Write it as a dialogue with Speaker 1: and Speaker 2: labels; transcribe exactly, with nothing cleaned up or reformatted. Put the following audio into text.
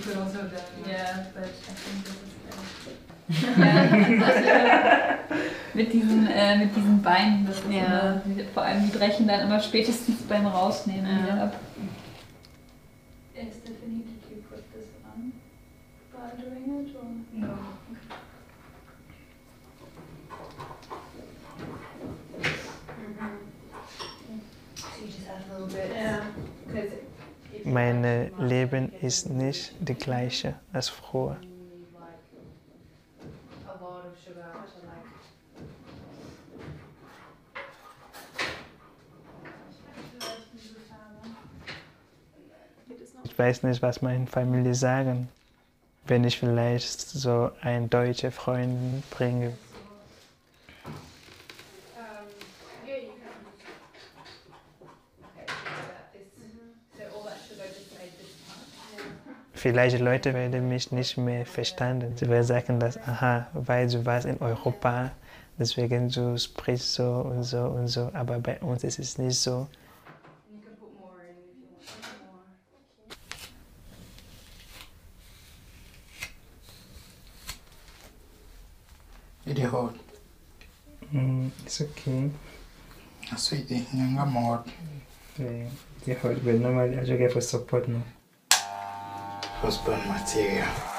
Speaker 1: could also have done.
Speaker 2: Yeah, but I think this is better. Ja, mit diesen, äh, mit diesen Beinen, das ist
Speaker 3: Ja.
Speaker 2: immer, vor allem die brechen dann immer spätestens beim Rausnehmen
Speaker 3: Ja.
Speaker 2: wieder ab. Is Stephanie, did you put this on by doing it or?
Speaker 1: No.
Speaker 3: So you just add a little bit.
Speaker 1: Yeah. Because if
Speaker 4: Mein Leben ist nicht das gleiche als früher.
Speaker 3: A lot of sugar, which I like.
Speaker 4: Ich weiß nicht, was meine Familie sagen, wenn ich vielleicht so einen deutschen Freund bringe.
Speaker 1: Um, yeah, you can.
Speaker 3: Okay, so that is, so all that sugar just made this part.
Speaker 4: Vielleicht Leute werden mich nicht mehr verstanden. Sie werden sagen, dass, aha, weil du warst in Europa, deswegen du sprichst so und so und so, aber bei uns ist es nicht so.
Speaker 1: You can put more in if you want more.
Speaker 5: It is hot.
Speaker 4: Mm, it's okay.
Speaker 5: Sweetie, younger more.
Speaker 4: Yeah, it's hard, but normally I just get for support now.
Speaker 5: Husband material.